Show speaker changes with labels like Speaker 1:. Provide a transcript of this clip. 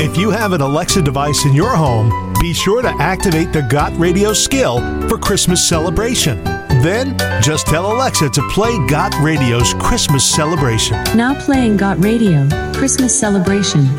Speaker 1: If you have an Alexa device in your home, be sure to activate the Got Radio skill for Christmas celebration. Then, just tell Alexa to play Got Radio's Christmas celebration.
Speaker 2: Now playing Got Radio, Christmas celebration.